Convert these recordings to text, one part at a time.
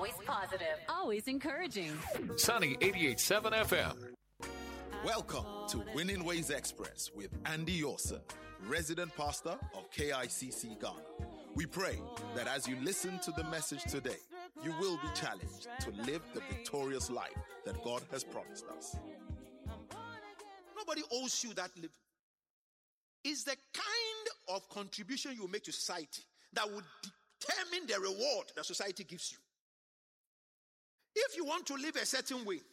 Always positive. Always encouraging. Sunny 88.7 FM. Welcome to Winning Ways Express with Andy Yorsa, resident pastor of KICC Ghana. We pray that as you listen to the message today, you will be challenged to live the victorious life that God has promised us. Nobody owes you that living. It's the kind of contribution you make to society that would determine the reward that society gives you. If you want to live a certain way,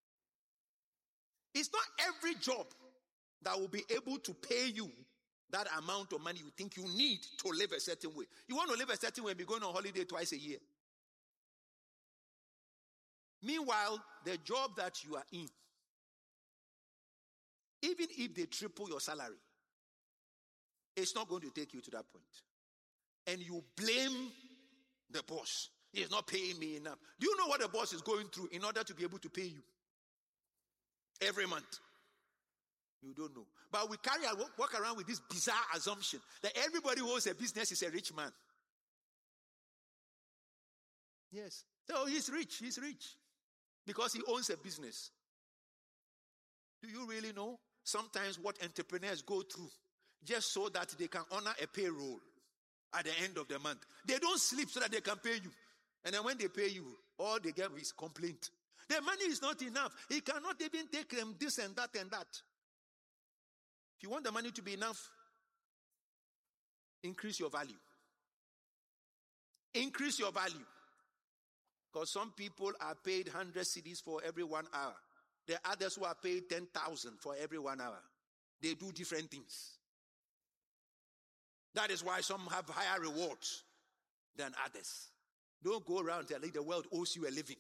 it's not every job that will be able to pay you that amount of money you think you need to live a certain way. You want to live a certain way and be going on holiday twice a year. Meanwhile, the job that you are in, even if they triple your salary, it's not going to take you to that point. And you blame the boss. He's not paying me enough. Do you know what the boss is going through in order to be able to pay you every month? You don't know. But we walk around with this bizarre assumption that everybody who owns a business is a rich man. Yes. So he's rich. He's rich because he owns a business. Do you really know sometimes what entrepreneurs go through just so that they can honor a payroll at the end of the month? They don't sleep so that they can pay you. And then when they pay you, all they get is complaint. The money is not enough. He cannot even take them this and that and that. If you want the money to be enough, increase your value. Increase your value. Because some people are paid 100 cedis for every 1 hour. There are others who are paid 10,000 for every 1 hour. They do different things. That is why some have higher rewards than others. Don't go around telling the world owes you a living.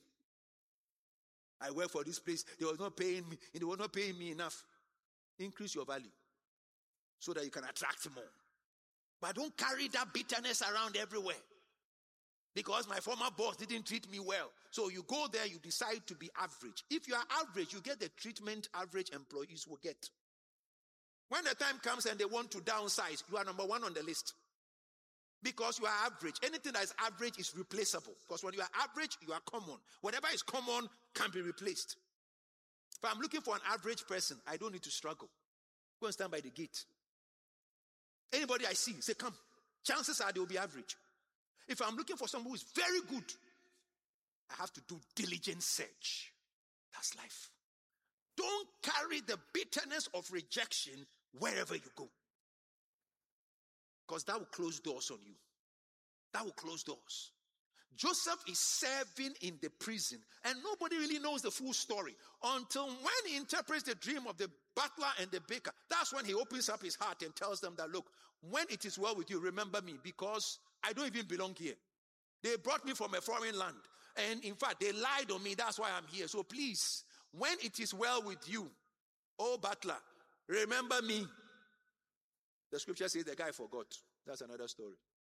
I work for this place. They were not paying me. They were not paying me enough. Increase your value so that you can attract more. But don't carry that bitterness around everywhere. Because my former boss didn't treat me well. So you go there, you decide to be average. If you are average, you get the treatment average employees will get. When the time comes and they want to downsize, you are number one on the list. Because you are average. Anything that is average is replaceable. Because when you are average, you are common. Whatever is common can be replaced. If I'm looking for an average person, I don't need to struggle. Go and stand by the gate. Anybody I see, say, come. Chances are they will be average. If I'm looking for someone who is very good, I have to do diligent search. That's life. Don't carry the bitterness of rejection wherever you go. Because that will close doors on you. That will close doors. Joseph is serving in the prison and nobody really knows the full story until when he interprets the dream of the butler and the baker. That's when he opens up his heart and tells them that, look, when it is well with you, remember me because I don't even belong here. They brought me from a foreign land. And in fact, they lied on me. That's why I'm here. So please, when it is well with you, oh butler, remember me. The scripture says the guy forgot. That's another story.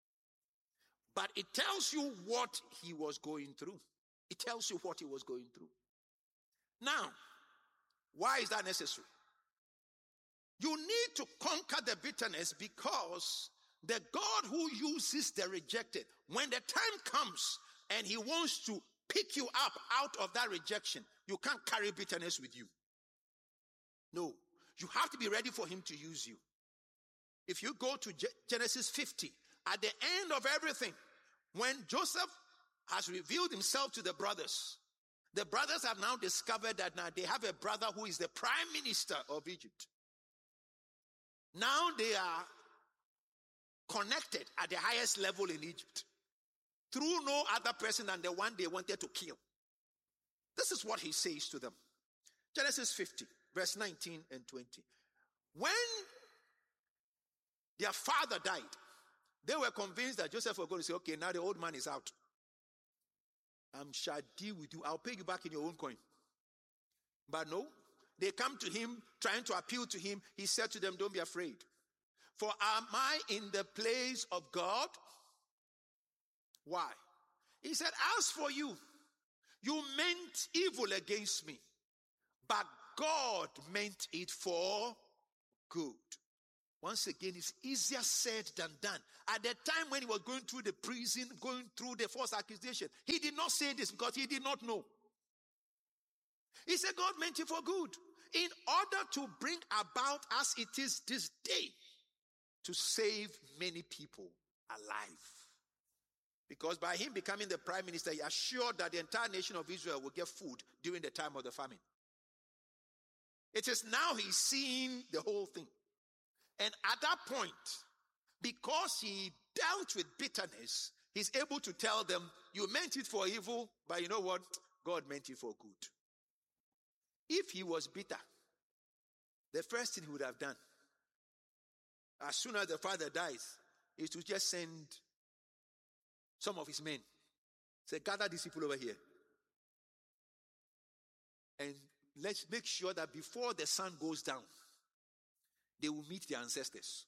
But it tells you what he was going through. It tells you what he was going through. Now, why is that necessary? You need to conquer the bitterness because the God who uses the rejected, when the time comes and he wants to pick you up out of that rejection, you can't carry bitterness with you. No, you have to be ready for him to use you. If you go to Genesis 50, at the end of everything, when Joseph has revealed himself to the brothers have now discovered that now they have a brother who is the prime minister of Egypt. Now they are connected at the highest level in Egypt through no other person than the one they wanted to kill. This is what he says to them. Genesis 50, verse 19 and 20. When their father died, they were convinced that Joseph was going to say, okay, now the old man is out. I shall deal with you. I'll pay you back in your own coin. But no, they come to him, trying to appeal to him. He said to them, don't be afraid. For am I in the place of God? Why? He said, as for you, you meant evil against me, but God meant it for good. Once again, it's easier said than done. At the time when he was going through the prison, going through the false accusation, he did not say this because he did not know. He said God meant it for good, in order to bring about, as it is this day, to save many people alive. Because by him becoming the prime minister, he assured that the entire nation of Israel will get food during the time of the famine. It is now he's seeing the whole thing. And at that point, because he dealt with bitterness, he's able to tell them, you meant it for evil, but you know what? God meant it for good. If he was bitter, the first thing he would have done, as soon as the father dies, is to just send some of his men. Say, gather these people over here. And let's make sure that before the sun goes down, they will meet their ancestors.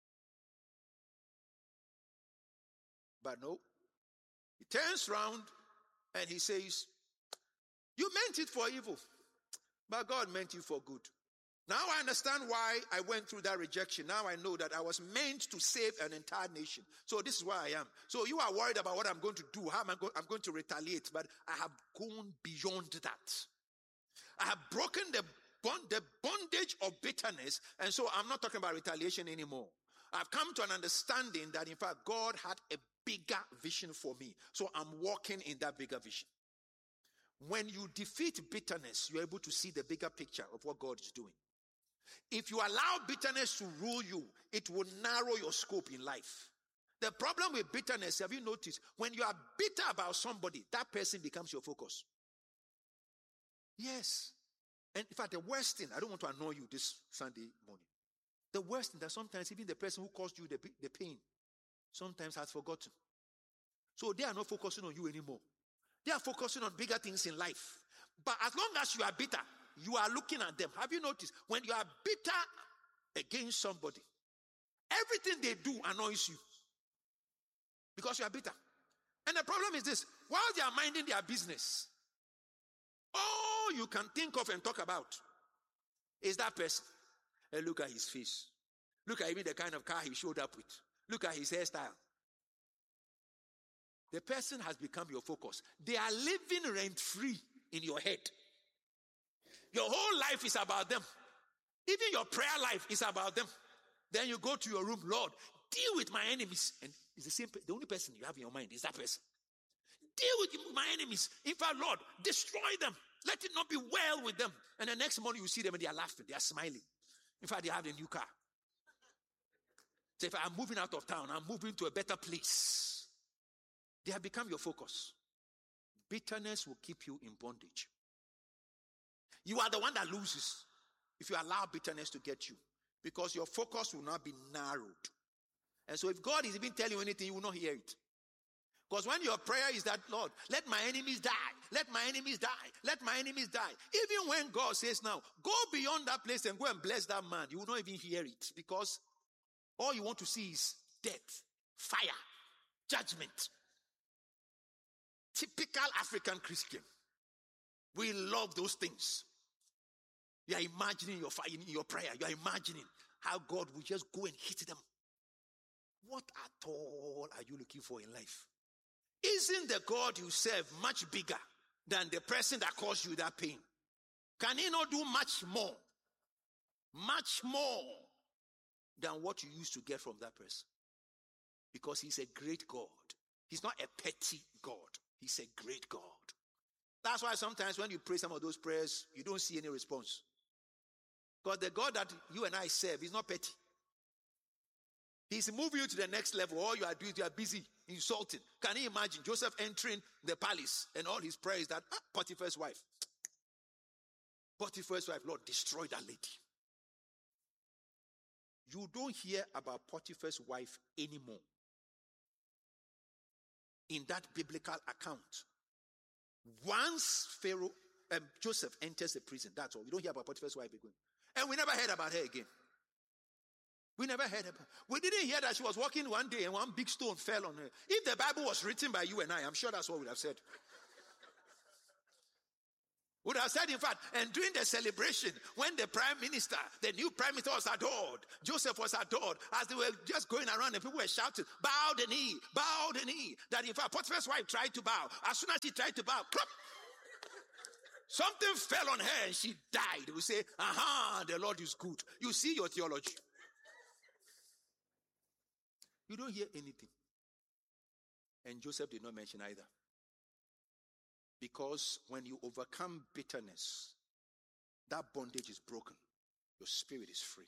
But no. He turns around and he says, you meant it for evil, but God meant it for good. Now I understand why I went through that rejection. Now I know that I was meant to save an entire nation. So this is where I am. So you are worried about what I'm going to do. How I'm going to retaliate. But I have gone beyond that. I have broken the bondage of bitterness. And so I'm not talking about retaliation anymore. I've come to an understanding that in fact God had a bigger vision for me. So I'm walking in that bigger vision. When you defeat bitterness, you're able to see the bigger picture of what God is doing. If you allow bitterness to rule you, it will narrow your scope in life. The problem with bitterness, have you noticed, when you are bitter about somebody, that person becomes your focus. Yes. And in fact, the worst thing, I don't want to annoy you this Sunday morning. The worst thing that sometimes even the person who caused you the pain sometimes has forgotten. So they are not focusing on you anymore. They are focusing on bigger things in life. But as long as you are bitter, you are looking at them. Have you noticed? When you are bitter against somebody, everything they do annoys you. Because you are bitter. And the problem is this. While they are minding their business, all you can think of and talk about is that person. And look at his face. Look at even the kind of car he showed up with. Look at his hairstyle. The person has become your focus. They are living rent-free in your head. Your whole life is about them. Even your prayer life is about them. Then you go to your room, Lord, deal with my enemies. And it's the same. The only person you have in your mind is that person. Deal with my enemies. In fact, Lord, destroy them. Let it not be well with them. And the next morning you see them and they are laughing. They are smiling. In fact, they have a new car. So if I'm moving out of town, I'm moving to a better place. They have become your focus. Bitterness will keep you in bondage. You are the one that loses if you allow bitterness to get you, because your focus will not be narrowed. And so if God is even telling you anything, you will not hear it. Because when your prayer is that, Lord, let my enemies die, let my enemies die, let my enemies die. Even when God says now, go beyond that place and go and bless that man, you will not even hear it, because all you want to see is death, fire, judgment. Typical African Christian. We love those things. You are imagining your fire in your prayer. You are imagining how God will just go and hit them. What at all are you looking for in life? Isn't the God you serve much bigger than the person that caused you that pain? Can he not do much more than what you used to get from that person? Because he's a great God. He's not a petty God. He's a great God. That's why sometimes when you pray some of those prayers, you don't see any response. Because the God that you and I serve is not petty. He's moving you to the next level. All you are doing, you are busy insulting. Can you imagine Joseph entering the palace and all his prayers that Potiphar's wife, Lord, destroy that lady. You don't hear about Potiphar's wife anymore. In that biblical account, once Joseph enters the prison, that's all. We don't hear about Potiphar's wife again. And we never heard about her again. We never heard about her. We didn't hear that she was walking one day and one big stone fell on her. If the Bible was written by you and I, I'm sure that's what we would have said. Would have said, in fact, and during the celebration, when the prime minister, the new prime minister was adored, Joseph was adored, as they were just going around and people were shouting, bow the knee, that in fact, Potiphar's wife tried to bow. As soon as she tried to bow, plop, something fell on her and she died. We say, aha, the Lord is good. You see your theology. You don't hear anything. And Joseph did not mention either. Because when you overcome bitterness, that bondage is broken. Your spirit is free.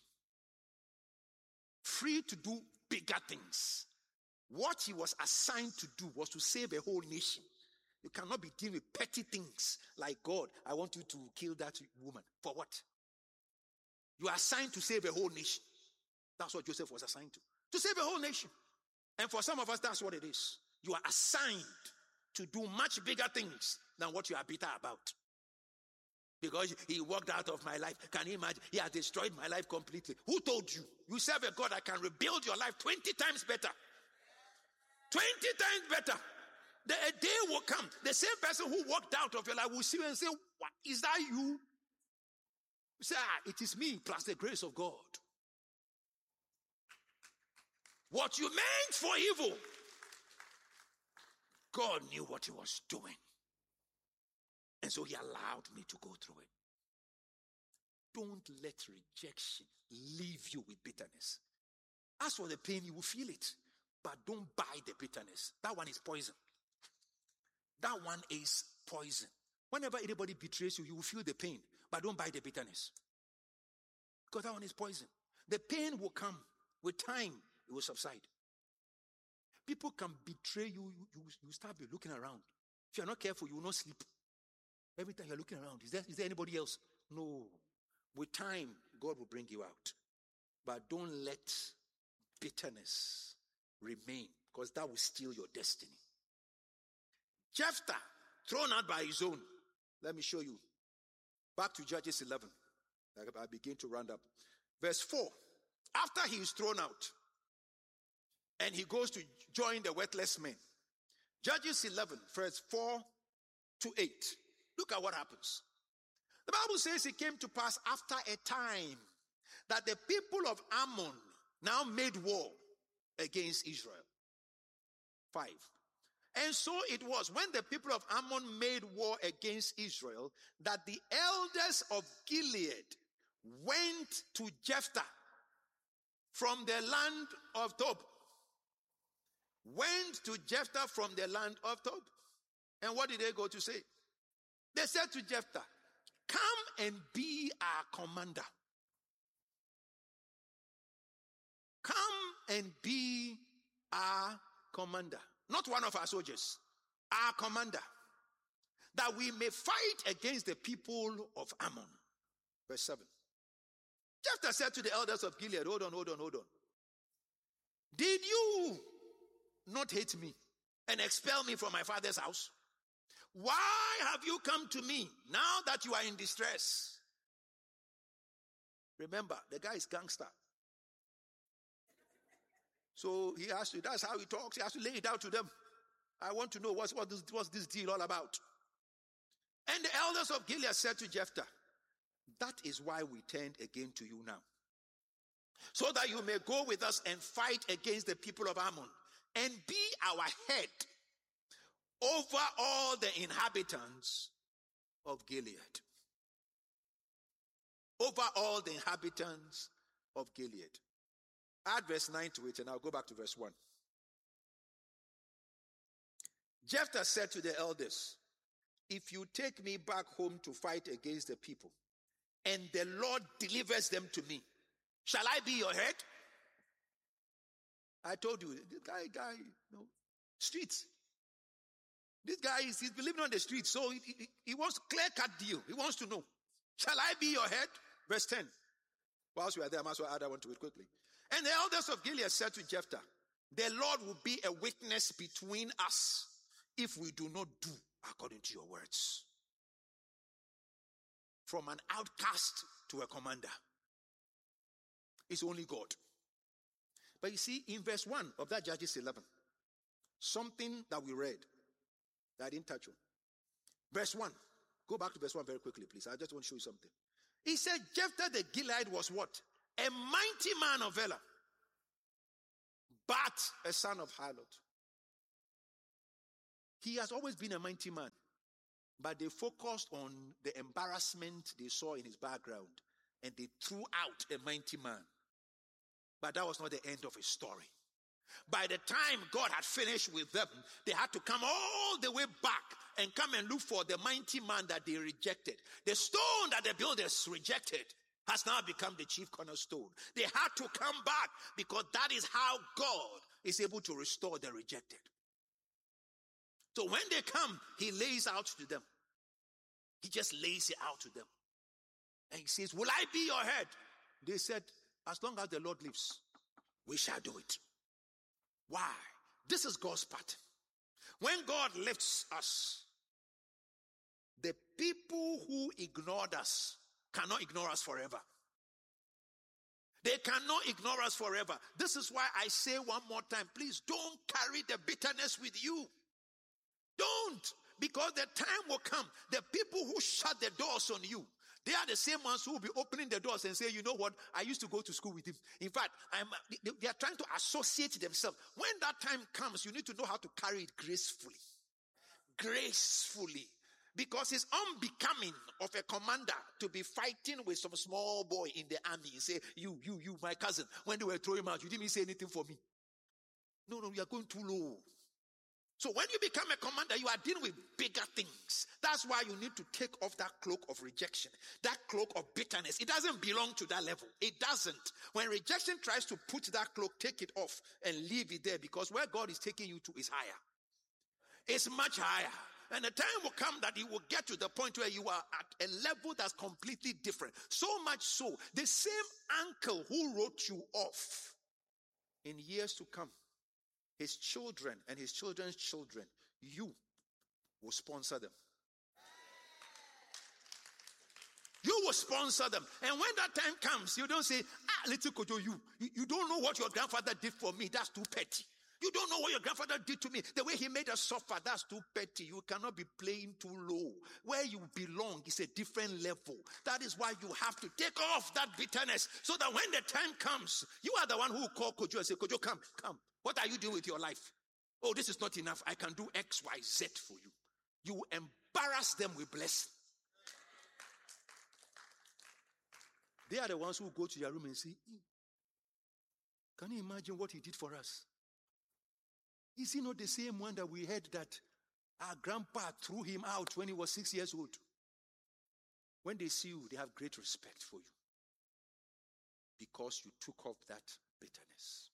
Free to do bigger things. What he was assigned to do was to save a whole nation. You cannot be dealing with petty things like, God, I want you to kill that woman. For what? You are assigned to save a whole nation. That's what Joseph was assigned to save a whole nation. And for some of us, that's what it is. You are assigned to do much bigger things than what you are bitter about. Because he walked out of my life. Can you imagine? He has destroyed my life completely. Who told you? You serve a God that can rebuild your life 20 times better. 20 times better. A day will come. The same person who walked out of your life will see you and say, what? Is that you? You say, it is me plus the grace of God. What you meant for evil, God knew what he was doing. And so he allowed me to go through it. Don't let rejection leave you with bitterness. As for the pain, you will feel it. But don't buy the bitterness. That one is poison. That one is poison. Whenever anybody betrays you, you will feel the pain. But don't buy the bitterness. Because that one is poison. The pain will come. With time, it will subside. People can betray you. You start looking around. If you're not careful, you will not sleep. Every time you're looking around, is there anybody else? No. With time, God will bring you out. But don't let bitterness remain, because that will steal your destiny. Jephthah, thrown out by his own. Let me show you. Back to Judges 11. I begin to round up. Verse 4. After he is thrown out, and he goes to join the worthless men. Judges 11, verse 4 to 8. Look at what happens. The Bible says it came to pass after a time that the people of Ammon now made war against Israel. 5. And so it was when the people of Ammon made war against Israel that the elders of Gilead went to Jephthah from the land of Tob. Went to Jephthah from the land of Tob. And what did they go to say? They said to Jephthah, come and be our commander. Come and be our commander. Not one of our soldiers. Our commander. That we may fight against the people of Ammon. Verse 7. Jephthah said to the elders of Gilead, hold on. Did you not hate me and expel me from my father's house? Why have you come to me now that you are in distress? Remember, the guy is gangster. So he has to, that's how he talks. He has to lay it out to them. I want to know what's this deal all about. And the elders of Gilead said to Jephthah, that is why we turned again to you now. So that you may go with us and fight against the people of Ammon and be our head over all the inhabitants of Gilead. Over all the inhabitants of Gilead. Add verse 9 to it and I'll go back to verse 1. Jephthah said to the elders, if you take me back home to fight against the people, and the Lord delivers them to me, shall I be your head? I told you, this guy, streets. This guy he's been living on the streets, so he wants clear-cut deal. He wants to know, shall I be your head? Verse 10. Whilst we are there, I must add that one to it quickly. And the elders of Gilead said to Jephthah, the Lord will be a witness between us if we do not do according to your words. From an outcast to a commander. It's only God. But you see, in verse 1 of that Judges 11, something that we read that I didn't touch on. Verse 1. Go back to verse 1 very quickly, please. I just want to show you something. He said, Jephthah the Gilead was what? A mighty man of valor, but a son of harlot. He has always been a mighty man, but they focused on the embarrassment they saw in his background, and they threw out a mighty man. But that was not the end of his story. By the time God had finished with them, they had to come all the way back and come and look for the mighty man that they rejected. The stone that the builders rejected has now become the chief cornerstone. They had to come back because that is how God is able to restore the rejected. So when they come, he lays out to them. He just lays it out to them. And he says, will I be your head? They said, as long as the Lord lives, we shall do it. Why? This is God's pattern. When God lifts us, the people who ignored us cannot ignore us forever. They cannot ignore us forever. This is why I say one more time, please don't carry the bitterness with you. Don't. Because the time will come, the people who shut the doors on you, they are the same ones who will be opening the doors and say, you know what, I used to go to school with him. In fact, they are trying to associate themselves. When that time comes, you need to know how to carry it gracefully. Gracefully. Because it's unbecoming of a commander to be fighting with some small boy in the army and say, you, my cousin, when they were throwing him out, you didn't say anything for me. No, you are going too low. So when you become a commander, you are dealing with bigger things. That's why you need to take off that cloak of rejection, that cloak of bitterness. It doesn't belong to that level. It doesn't. When rejection tries to put that cloak, take it off and leave it there, because where God is taking you to is higher. It's much higher. And the time will come that you will get to the point where you are at a level that's completely different. So much so, the same uncle who wrote you off in years to come, his children and his children's children, you will sponsor them. You will sponsor them. And when that time comes, you don't say, little Kojo, you don't know what your grandfather did for me. That's too petty. You don't know what your grandfather did to me. The way he made us suffer, that's too petty. You cannot be playing too low. Where you belong is a different level. That is why you have to take off that bitterness, so that when the time comes, you are the one who will call Kojo and say, Kojo, come. What are you doing with your life? Oh, this is not enough. I can do X, Y, Z for you. You embarrass them with blessing. They are the ones who go to your room and say, can you imagine what he did for us? Is he not the same one that we heard that our grandpa threw him out when he was 6 years old? When they see you, they have great respect for you, because you took off that bitterness.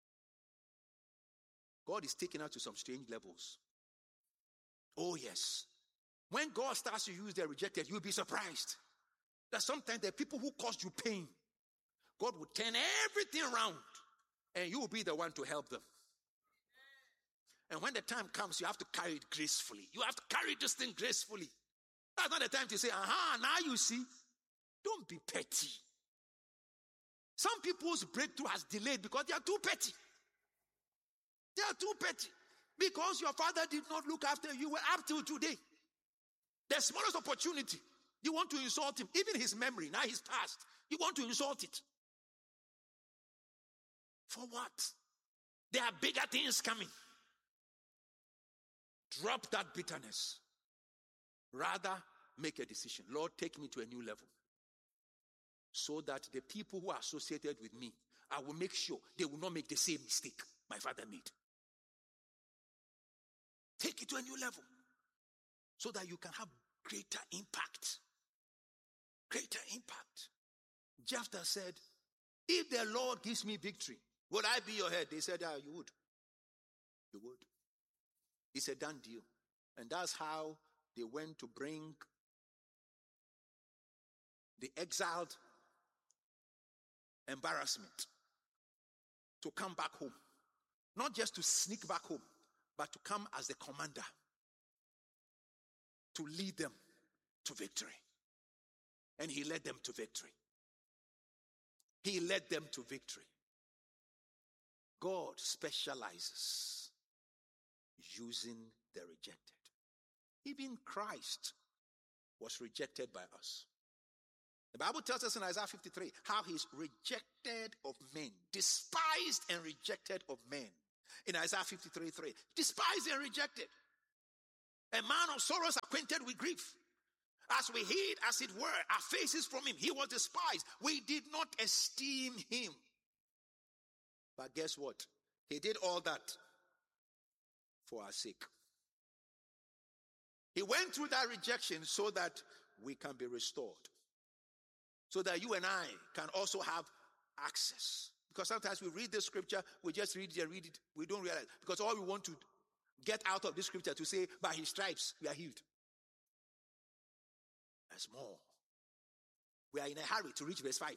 God is taking us to some strange levels. Oh yes. When God starts to use the rejected, you'll be surprised that sometimes the people who caused you pain, God will turn everything around and you will be the one to help them. And when the time comes, you have to carry it gracefully. You have to carry this thing gracefully. That's not the time to say, now you see. Don't be petty. Some people's breakthrough has delayed because they are too petty. They are too petty. Because your father did not look after you up till today. The smallest opportunity, you want to insult him. Even his memory, now he's past. You want to insult it. For what? There are bigger things coming. Drop that bitterness. Rather, make a decision. Lord, take me to a new level. So that the people who are associated with me, I will make sure they will not make the same mistake my father made. Take it to a new level. So that you can have greater impact. Greater impact. Jephthah said, if the Lord gives me victory, will I be your head? They said, you would. You would. It's a done deal. And that's how they went to bring the exiled embarrassment to come back home. Not just to sneak back home, but to come as the commander to lead them to victory. And he led them to victory. He led them to victory. God specializes using the rejected. Even Christ was rejected by us. The Bible tells us in Isaiah 53 how he's rejected of men, despised and rejected of men. In Isaiah 53:3, despised and rejected. A man of sorrows, acquainted with grief. As we hid, as it were, our faces from him, he was despised. We did not esteem him. But guess what? He did all that for our sake. He went through that rejection so that we can be restored. So that you and I can also have access. Because sometimes we read the scripture, we just read it, we don't realize. Because all we want to get out of this scripture to say, by his stripes, we are healed. There's more. We are in a hurry to reach verse 5.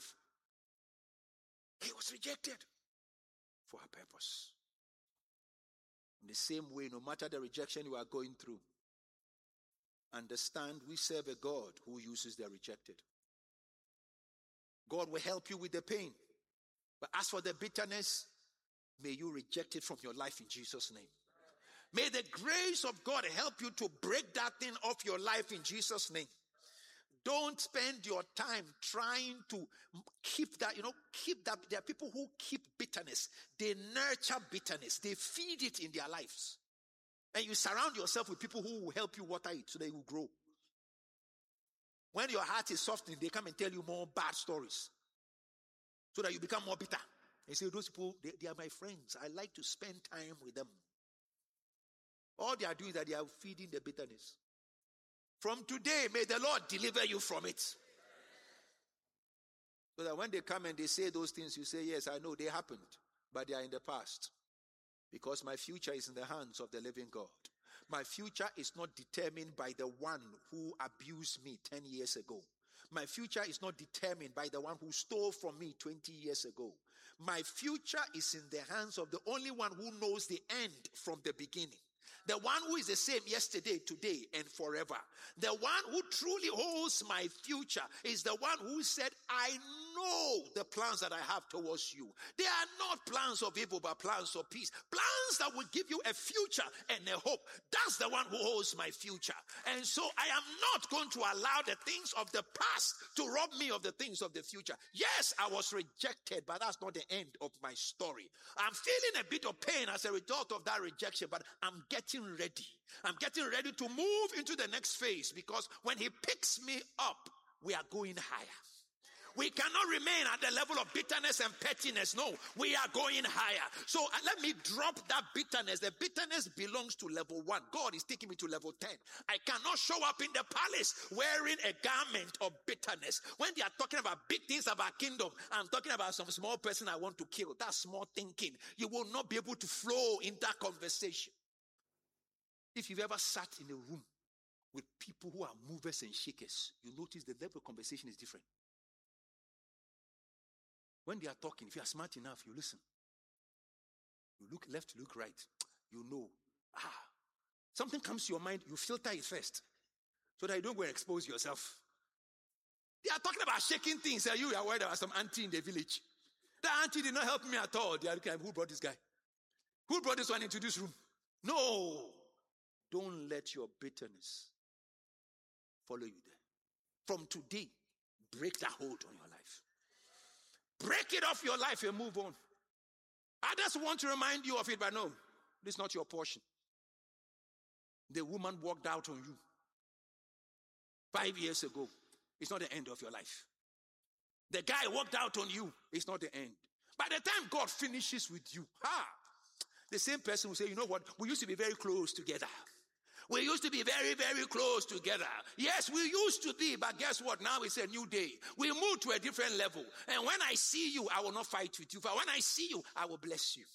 He was rejected for a purpose. In the same way, no matter the rejection you are going through, understand we serve a God who uses the rejected. God will help you with the pain. But as for the bitterness, may you reject it from your life in Jesus' name. May the grace of God help you to break that thing off your life in Jesus' name. Don't spend your time trying to keep that, keep that. There are people who keep bitterness. They nurture bitterness. They feed it in their lives. And you surround yourself with people who will help you water it so that it will grow. When your heart is softening, they come and tell you more bad stories so that you become more bitter. And say, those people, they are my friends. I like to spend time with them. All they are doing is that they are feeding the bitterness. From today, may the Lord deliver you from it. So that when they come and they say those things, you say, yes, I know they happened, but they are in the past. Because my future is in the hands of the living God. My future is not determined by the one who abused me 10 years ago. My future is not determined by the one who stole from me 20 years ago. My future is in the hands of the only one who knows the end from the beginning. The one who is the same yesterday, today, and forever. The one who truly holds my future is the one who said, I know the plans that I have towards you. They are not plans of evil, but plans of peace. Plans that will give you a future and a hope. That's the one who holds my future. And so I am not going to allow the things of the past to rob me of the things of the future. Yes, I was rejected, but that's not the end of my story. I'm feeling a bit of pain as a result of that rejection, but I'm getting ready. I'm getting ready to move into the next phase, because when he picks me up, we are going higher. We cannot remain at the level of bitterness and pettiness. No, we are going higher. So let me drop that bitterness. The bitterness belongs to level 1. God is taking me to level 10. I cannot show up in the palace wearing a garment of bitterness. When they are talking about big things about kingdom, I'm talking about some small person I want to kill. That's small thinking. You will not be able to flow in that conversation. If you've ever sat in a room with people who are movers and shakers, you notice the level of conversation is different. When they are talking, if you are smart enough, you listen. You look left, look right. You know. Something comes to your mind, you filter it first, so that you don't go and expose yourself. They are talking about shaking things. You are worried about some auntie in the village. The auntie did not help me at all. They are looking at, who brought this guy? Who brought this one into this room? No. Don't let your bitterness follow you there. From today, break that hold on your life. Break it off your life and move on. Others want to remind you of it, but no, this is not your portion. The woman walked out on you 5 years ago. It's not the end of your life. The guy walked out on you. It's not the end. By the time God finishes with you, the same person will say, you know what? We used to be very close together. We used to be very, very close together. Yes, we used to be, but guess what? Now it's a new day. We moved to a different level. And when I see you, I will not fight with you. But when I see you, I will bless you.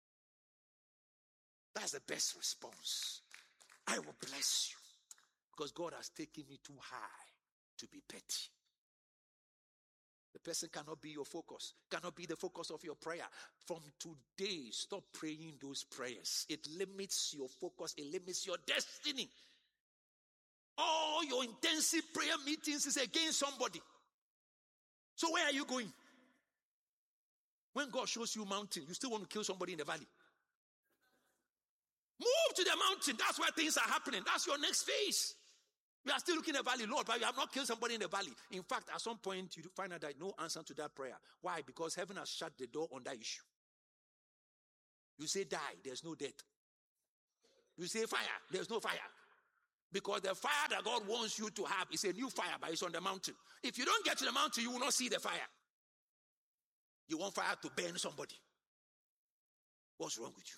That's the best response. I will bless you. Because God has taken me too high to be petty. The person cannot be your focus, cannot be the focus of your prayer. From today, stop praying those prayers. It limits your focus, it limits your destiny. All your intensive prayer meetings is against somebody. So where are you going? When God shows you mountain, you still want to kill somebody in the valley. Move to the mountain. That's where things are happening. That's your next phase. You are still looking at the valley, Lord, but you have not killed somebody in the valley. In fact, at some point, you find out that no answer to that prayer. Why? Because heaven has shut the door on that issue. You say die, there's no death. You say fire, there's no fire. Because the fire that God wants you to have is a new fire, but it's on the mountain. If you don't get to the mountain, you will not see the fire. You want fire to burn somebody. What's wrong with you?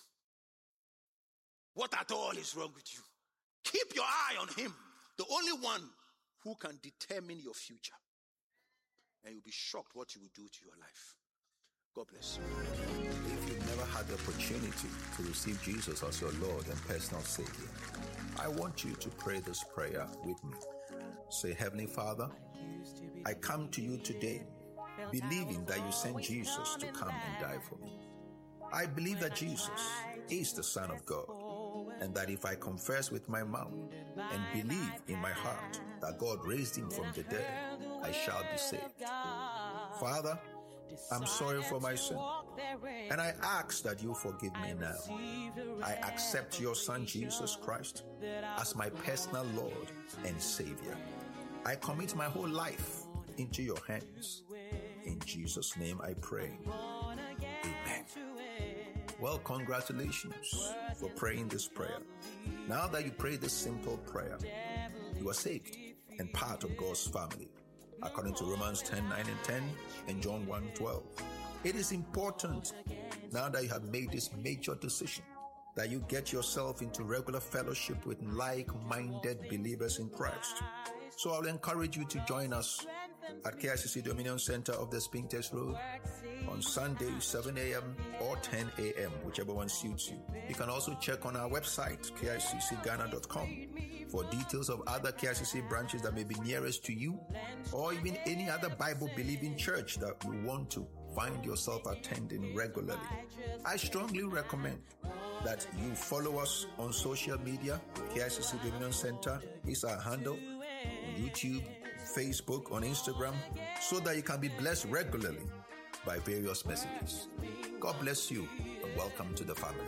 What at all is wrong with you? Keep your eye on him, the only one who can determine your future. And you'll be shocked what you will do to your life. God bless you. If you've never had the opportunity to receive Jesus as your Lord and personal Savior, I want you to pray this prayer with me. Say, Heavenly Father, I come to you today believing that you sent Jesus to come and die for me. I believe that Jesus is the Son of God, and that if I confess with my mouth and believe in my heart that God raised him from the dead, I shall be saved. Father, I'm sorry for my sin, and I ask that you forgive me now. I accept your Son, Jesus Christ, as my personal Lord and Savior. I commit my whole life into your hands. In Jesus' name I pray. Amen. Well, congratulations for praying this prayer. Now that you pray this simple prayer, you are saved and part of God's family, according to Romans 10:9 and 10 and John 1:12. It is important, now that you have made this major decision, that you get yourself into regular fellowship with like-minded believers in Christ. So I'll encourage you to join us at KICC Dominion Center of the Spintex Road on Sunday, 7 a.m. or 10 a.m., whichever one suits you. You can also check on our website, KICCGhana.com, for details of other KICC branches that may be nearest to you, or even any other Bible-believing church that you want to find yourself attending regularly. I strongly recommend that you follow us on social media. KICC Dominion Center is our handle on YouTube, Facebook, on Instagram, so that you can be blessed regularly by various messages. God bless you and welcome to the family.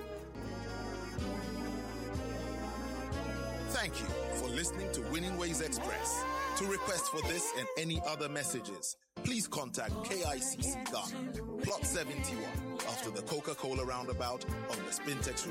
Thank you for listening to Winning Ways Express. To request for this and any other messages, please contact KICC Ghana, Plot 71, after the Coca-Cola roundabout on the Spintex Road.